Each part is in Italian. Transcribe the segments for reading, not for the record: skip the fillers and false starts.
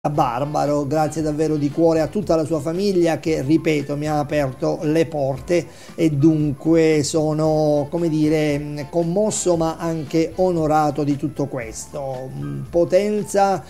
Barbaro, grazie davvero di cuore a tutta la sua famiglia che, ripeto, mi ha aperto le porte e dunque sono, come dire, commosso ma anche onorato di tutto questo. Potenza,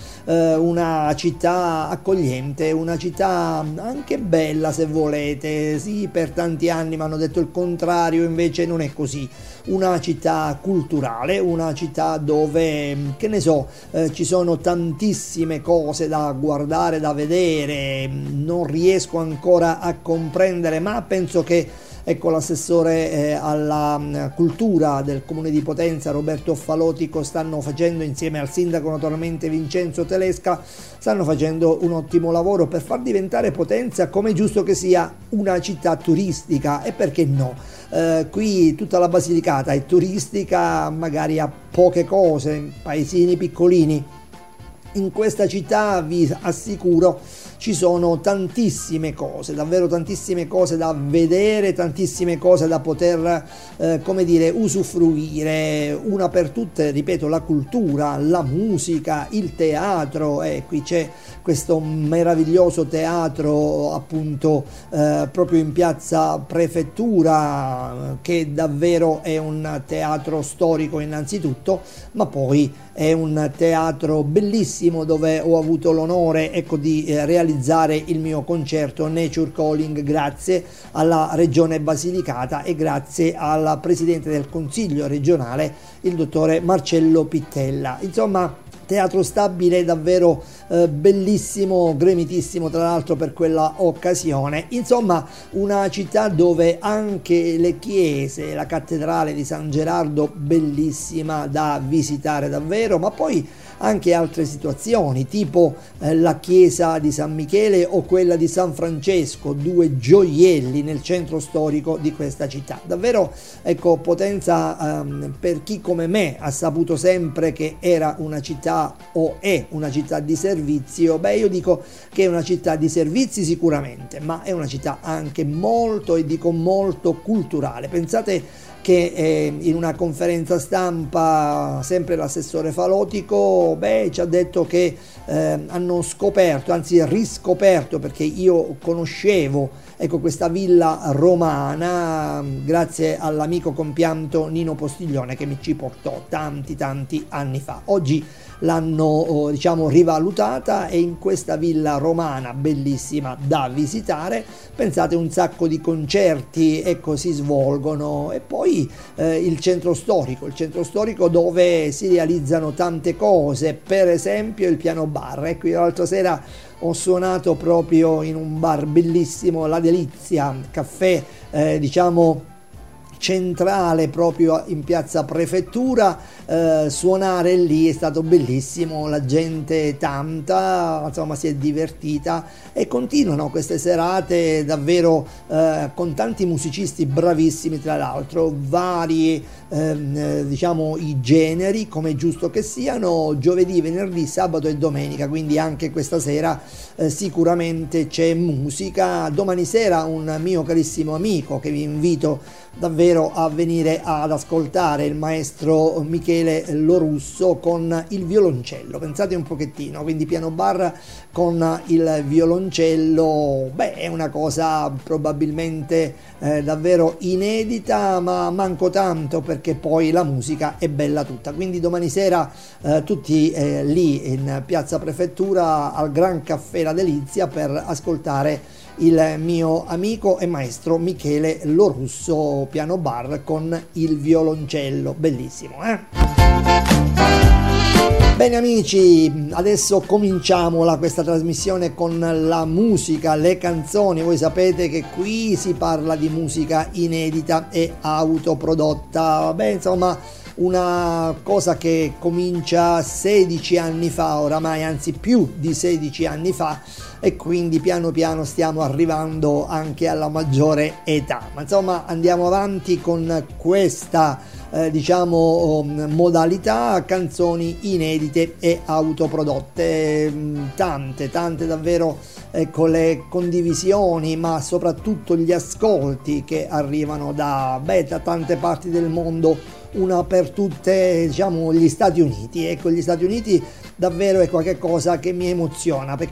una città accogliente, una città anche bella se volete, sì, per tanti anni mi hanno detto il contrario, invece non è così. Una città culturale, una città dove, che ne so, ci sono tantissime cose da guardare, da vedere, non riesco ancora a comprendere, ma penso che ecco, l'assessore alla cultura del comune di Potenza, Roberto Falotico, stanno facendo, insieme al sindaco naturalmente Vincenzo Telesca, stanno facendo un ottimo lavoro per far diventare Potenza, come è giusto che sia, una città turistica. E perché no? Qui tutta la Basilicata è turistica, magari a poche cose, paesini piccolini. In questa città vi assicuro ci sono tantissime cose, davvero tantissime cose da vedere, tantissime cose da poter, come dire, usufruire. Una per tutte, ripeto, la cultura, la musica, il teatro. Qui c'è questo meraviglioso teatro, appunto, proprio in piazza Prefettura, che davvero è un teatro storico innanzitutto, ma poi è un teatro bellissimo dove ho avuto l'onore, ecco, di realizzare il mio concerto Nature Calling, grazie alla Regione Basilicata e grazie al Presidente del Consiglio regionale, il dottore Marcello Pittella. Insomma, teatro stabile, davvero bellissimo, gremitissimo tra l'altro per quella occasione. Insomma, una città dove anche le chiese, la cattedrale di San Gerardo, bellissima da visitare davvero, ma poi anche altre situazioni, tipo la chiesa di San Michele o quella di San Francesco, due gioielli nel centro storico di questa città. Davvero, ecco, Potenza, per chi come me ha saputo sempre che era una città o è una città di servizio, beh, io dico che è una città di servizi sicuramente, ma è una città anche molto, e dico molto, culturale. Pensate che in una conferenza stampa sempre l'assessore Falotico ci ha detto che hanno scoperto, anzi riscoperto, perché io conoscevo, ecco, questa villa romana grazie all'amico compianto Nino Postiglione che mi ci portò tanti anni fa. Oggi l'hanno, diciamo, rivalutata e in questa villa romana bellissima da visitare, pensate, un sacco di concerti, ecco, si svolgono. E poi il centro storico dove si realizzano tante cose, per esempio il piano bar. Ecco, io l'altra sera ho suonato proprio in un bar bellissimo, La Delizia, caffè, diciamo centrale proprio in piazza Prefettura. Suonare lì è stato bellissimo, la gente tanta, insomma, si è divertita e continuano queste serate davvero con tanti musicisti bravissimi, tra l'altro vari, diciamo, i generi, come è giusto che siano, giovedì, venerdì, sabato e domenica, quindi anche questa sera sicuramente c'è musica. Domani sera un mio carissimo amico che vi invito davvero a venire ad ascoltare, il maestro Michele Lorusso con il violoncello, pensate un pochettino, quindi piano bar con il violoncello, è una cosa probabilmente davvero inedita, ma manco tanto, perché poi la musica è bella tutta. Quindi domani sera tutti lì in piazza Prefettura al Gran Caffè La Delizia per ascoltare il mio amico e maestro Michele Lorusso, piano bar con il violoncello, bellissimo, Bene amici, adesso cominciamola questa trasmissione con la musica, le canzoni. Voi sapete che qui si parla di musica inedita e autoprodotta, insomma, una cosa che comincia 16 anni fa oramai, anzi più di 16 anni fa, e quindi piano piano stiamo arrivando anche alla maggiore età. Ma insomma, andiamo avanti con questa diciamo modalità, canzoni inedite e autoprodotte, tante davvero, ecco, le condivisioni, ma soprattutto gli ascolti che arrivano da tante parti del mondo una per tutte, diciamo, gli Stati Uniti. Ecco, gli Stati Uniti davvero è qualcosa che mi emoziona,